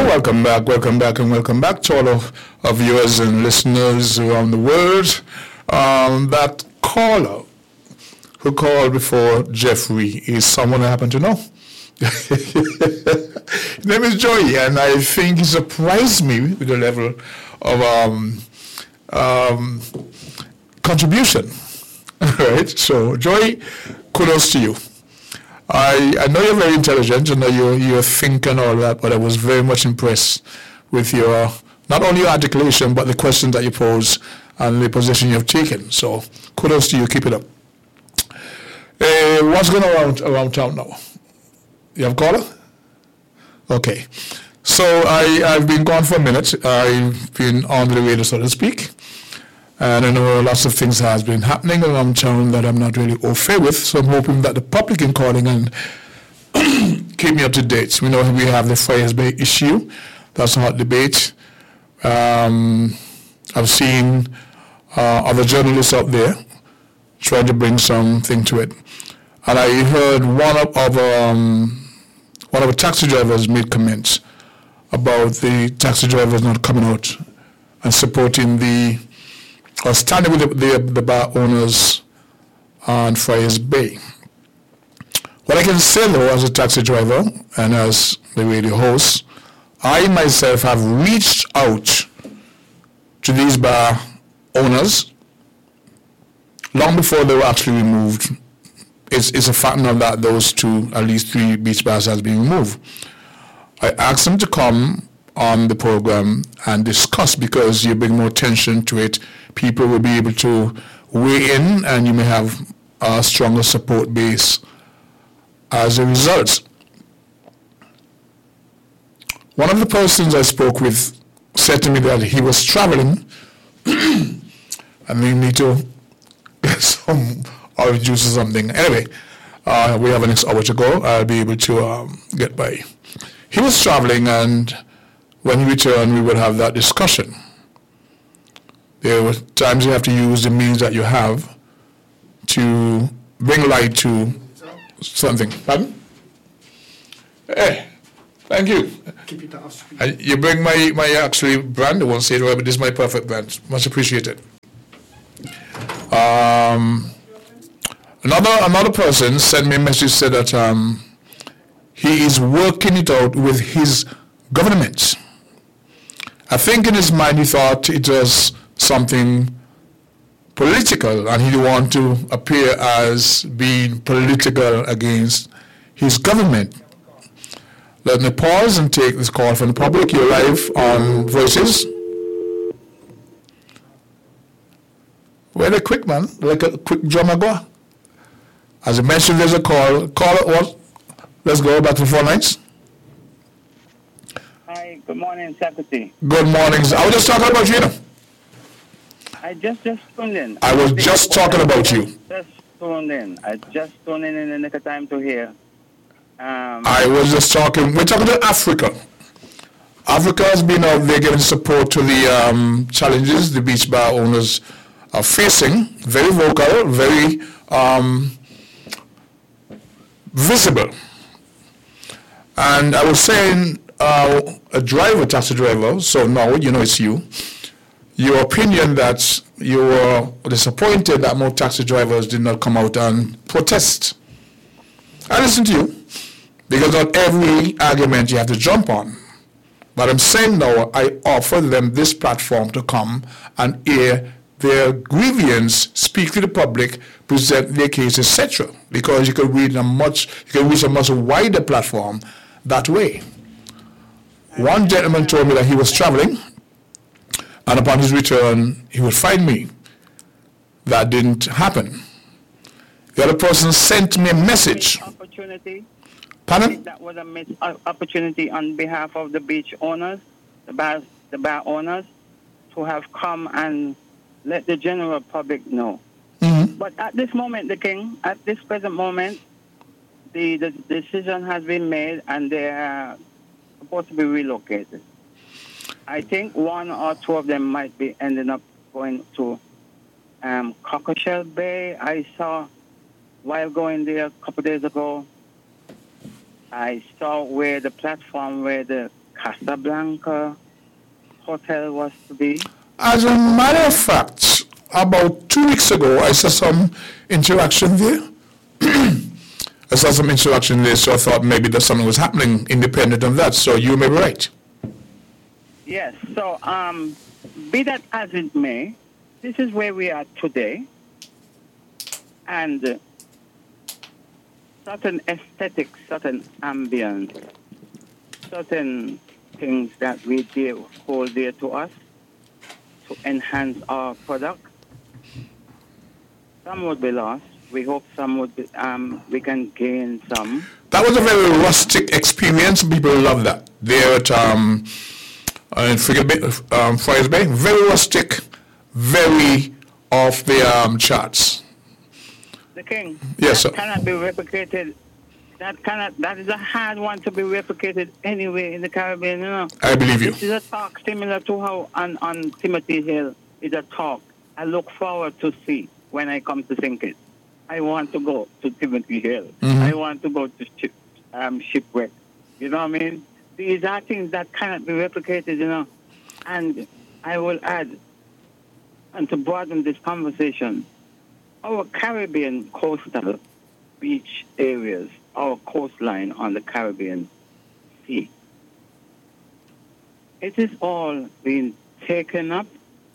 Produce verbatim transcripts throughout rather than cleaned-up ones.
welcome back, welcome back, and welcome back to all of our viewers and listeners around the world. Um, that caller who called before Jeffrey is someone I happen to know. His name is Joey, and I think he surprised me with the level of um, um, contribution. Right? So, Joey, kudos to you. I, I know you're very intelligent, I know you you think and all that, but I was very much impressed with your, not only your articulation, but the questions that you pose and the position you've taken. So kudos to you, keep it up. Uh, what's going on around, around town now? You have a caller? Okay. So I, I've been gone for a minute. I've been on the radio, so to speak. And I know lots of things has been happening around town that I'm not really au fait with, so I'm hoping that the public can call in and keep me up to date. We know we have the Friars Bay issue. That's a hot debate. Um, I've seen uh, other journalists out there trying to bring something to it. And I heard one of, of um, one of the taxi drivers made comments about the taxi drivers not coming out and supporting the or standing with the, the, the bar owners on Friars Bay. What I can say though, as a taxi driver and as the radio host, I myself have reached out to these bar owners long before they were actually removed. It's, it's a fact now that those two, at least three beach bars has been removed. I asked them to come on the program and discuss, because you bring more attention to it, people will be able to weigh in and you may have a stronger support base as a result. One of the persons I spoke with said to me that he was traveling and they need to get some orange juice or something. Anyway, uh, we have an next hour to go. I'll be able to um, get by. He was traveling, and when he returned, we would have that discussion. There were times you have to use the means that you have to bring light to something. Pardon? Hey, thank you. Keep it off. Uh, you bring my, my actually brand, I won't say it right, but this is my perfect brand. Much appreciated. Um, another another person sent me a message, said that um, he is working it out with his government. I think in his mind he thought it was something political and he didn't want to appear as being political against his government. Let me pause and take this call from the public. You're live on Voices. Well, a quick man, like a quick drummer go. As I mentioned, there's a call. Call it what? Let's go back to four nights. Hi, good morning, Secretary. Good morning. I was just talking about you. Know. I just just tuned in. I was just talking about you. Just tuned in. I just tuned in in the nick of time to hear. Um, I was just talking. We're talking to Africa. Africa has been out there giving support to the um, challenges the beach bar owners are facing. Very vocal, very um, visible. And I was saying, uh, a driver, taxi driver, so now you know it's you, your opinion that you were disappointed that more taxi drivers did not come out and protest. I listen to you, because not every argument you have to jump on. But I'm saying now, I offer them this platform to come and air their grievance, speak to the public, present their case, et cetera. Because you can reach a much, you can reach a much wider platform that way. One gentleman told me that he was traveling, and upon his return, he would find me. That didn't happen. The other person sent me a message. Opportunity. Pardon? That was a missed opportunity on behalf of the beach owners, the bar, the bar owners, to have come and let the general public know. Mm-hmm. But at this moment, the King, at this present moment, the, the decision has been made and they are supposed to be relocated. I think one or two of them might be ending up going to um, Cockleshell Bay. I saw, while going there a couple of days ago, I saw where the platform where the Casablanca hotel was to be. As a matter of fact, about two weeks ago, I saw some interaction there. I saw some interaction there, so I thought maybe that something was happening independent of that. So you may be right. Yes. So, um, be that as it may, this is where we are today, and uh, certain aesthetics, certain ambience, certain things that we dear, hold dear to us to enhance our product. Some would be lost. We hope some would be, um, we can gain some. That was a very rustic experience. People love that. There at um, in Frigate Bay, um, Friars Bay, very rustic, very off the um, charts. The King. Yes, that sir. Cannot be replicated. That cannot. That is a hard one to be replicated anywhere in the Caribbean. You know. I believe you. This is a talk similar to how on on Timothy Hill is a talk. I look forward to see when I come to think it. I want to go to Timothy Hill. Mm-hmm. I want to go to ship, um, shipwreck. You know what I mean? These are things that cannot be replicated. You know, and I will add, and to broaden this conversation, our Caribbean coastal beach areas, our coastline on the Caribbean Sea, it is all being taken up,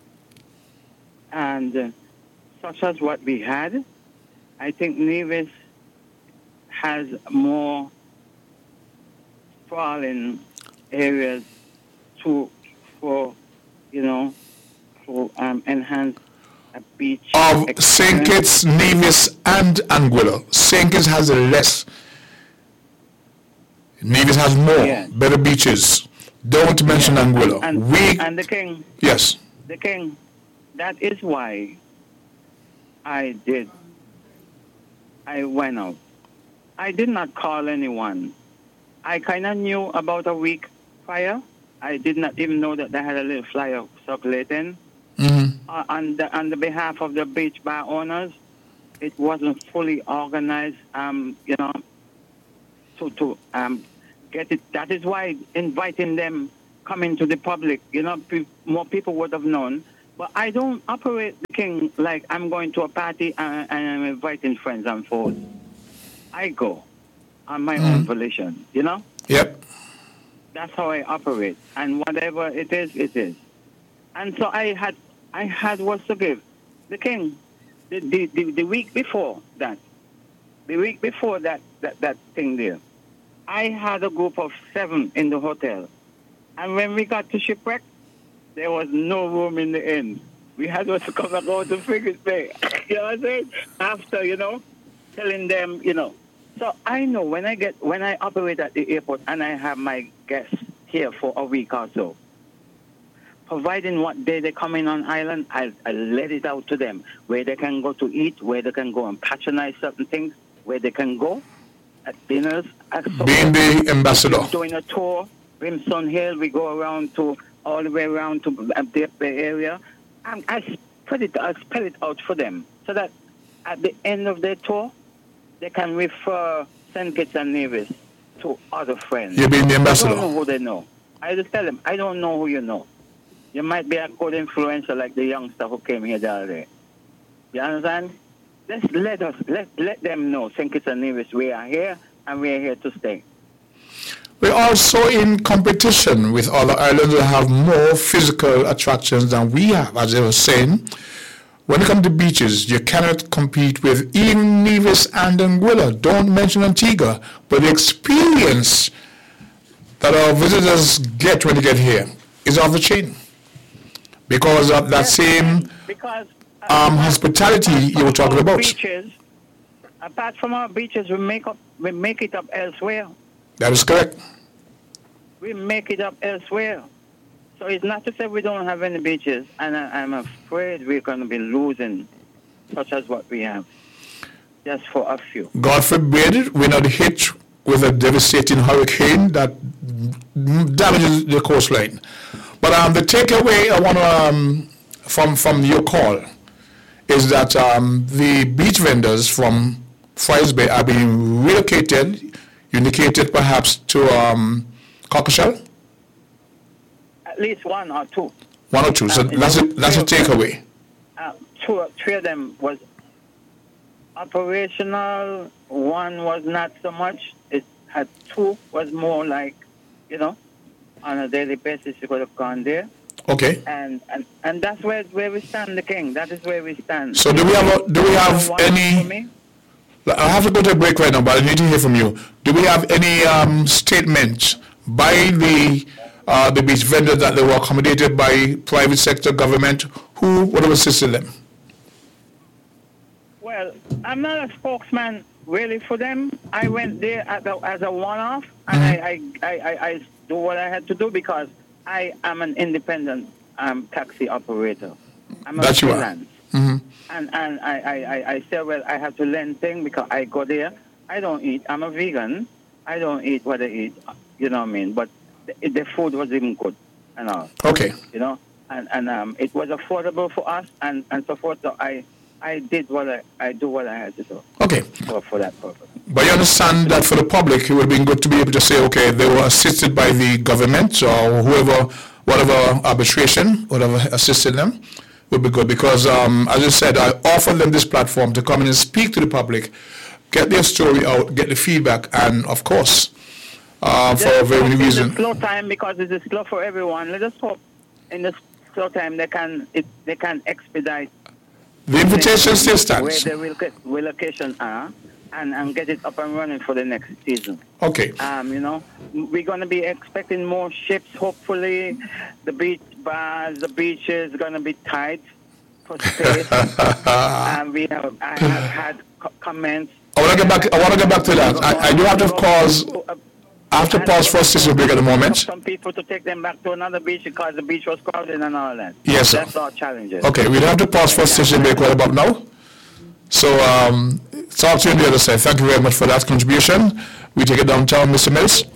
and uh, such as what we had, I think Nevis has more sprawling areas to, for, you know, to um, enhance a beach. Of experience. Saint Kitts, Nevis, and Anguilla, Saint Kitts has less. Nevis has more, Yes. better beaches. Don't mention Yeah. Anguilla. And, we, and the King, yes. the King, that is why I did. I went out. I did not call anyone. I kind of knew about a week prior. I did not even know that they had a little flyer circulating. Mm-hmm. Uh, on, the, on the behalf of the beach bar owners. It wasn't fully organized, um, you know, to, to um, get it. That is why inviting them coming to the public, you know, pe- more people would have known. But I don't operate the King like I'm going to a party and, and I'm inviting friends and foes. I go on my Mm. own volition, you know? Yep. That's how I operate. And whatever it is, it is. And so I had I had what to give. The King, the, the, the, the week before that, the week before that, that, that thing there, I had a group of seven in the hotel. And when we got to Shipwreck, there was no room in the inn. We had to come and go to Frigate Bay. You know what I'm saying? After, you know, telling them, you know. So I know when I get when I operate at the airport and I have my guests here for a week or so, providing what day they come in on island, I, I let it out to them, where they can go to eat, where they can go and patronize certain things, where they can go at dinners. At Being the ambassador. Doing a tour, Brimstone Hill, we go around to, all the way around to the Bay area. And I spread it, I spread it out for them, so that at the end of their tour, they can refer Saint Kitts and Nevis to other friends. You're being the ambassador. I don't know who they know. I just tell them, I don't know who you know. You might be a good influencer like the youngster who came here the other day. You understand? Let's let us let let them know Saint Kitts and Nevis, we are here and we are here to stay. We're also in competition with other islands that have more physical attractions than we have. As I was saying, when it comes to beaches, you cannot compete with even Nevis and Anguilla. Don't mention Antigua, but the experience that our visitors get when they get here is off the chain. Because of that Yes, same because um, hospitality you were talking our about. Beaches, apart from our beaches, we make up we make it up elsewhere. That is correct. We make it up elsewhere. So it's not to say we don't have any beaches, and I, I'm afraid we're going to be losing such as what we have, just for a few. God forbid we're not hit with a devastating hurricane that damages the coastline. But um, the takeaway I want to um, from from your call is that um, the beach vendors from Friars Bay are being relocated, unicated perhaps to um, Cockleshell. at least one or two. One or two. So Um, that's a, that's a takeaway. Uh, two, or three of them was operational. One was not so much. It had two was more like, you know, on a daily basis you could have gone there. Okay. And and, and that's where where we stand, the king. That is where we stand. So do we have a, do we have One any? for me? I have to go to a break right now, but I need to hear from you. Do we have any um, statements by the uh, the beach vendors that they were accommodated by private sector, government, who would have assisted them? Well, I'm not a spokesman really for them. I went there as a, as a one-off, and mm-hmm. I, I, I, I do what I had to do because I am an independent um, taxi operator. I'm a that you freelance. are. Mm-hmm. And and I, I, I, I say, well, I have to learn things because I go there. I don't eat. I'm a vegan. I don't eat what I eat. You know what I mean? But the, the food was even good and all. Okay. You know? And and um, it was affordable for us and, and so forth. So I I did what I, I do what I had to do. Okay. For, for that purpose. But you understand that for the public, it would have been good to be able to say, okay, they were assisted by the government or whoever, whatever arbitration, whatever assisted them. Would be good because, um, as I said, I offer them this platform to come in and speak to the public, get their story out, get the feedback, and of course, uh, for a very reason. It's a slow time because it's a slow for everyone. Let us hope in the slow time they can it, they can expedite. The invitation still stands. Where the relocation are and, and get it up and running for the next season. Okay. Um, you know, we're going to be expecting more ships. Hopefully, the beach bars, the beaches are going to be tight for space. And we have, I have had co- comments. I want to get back. I want to get back to that. I, I do have to pause. I have to pause for a station break at the moment. Some people to take them back to another beach because the beach was crowded and all that. Yes, sir. That's our challenges. Okay, we'll have to pause for a station break right about now. So, um, talk to you on the other side. Thank you very much for that contribution. We take it downtown, Mister Mills.